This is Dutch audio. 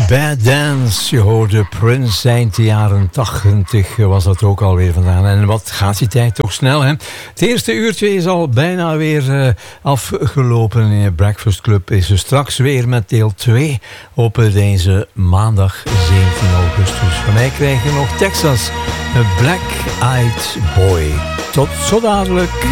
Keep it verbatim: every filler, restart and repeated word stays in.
Bad Dance, je hoorde Prince eind de jaren tachtig was dat ook alweer vandaan. En wat gaat die tijd toch snel, hè? Het eerste uurtje is al bijna weer uh, afgelopen. In de Breakfast Club is er straks weer met deel twee op deze maandag zeventien augustus. Van mij krijg je nog Texas, een Black Eyed Boy. Tot zo dadelijk.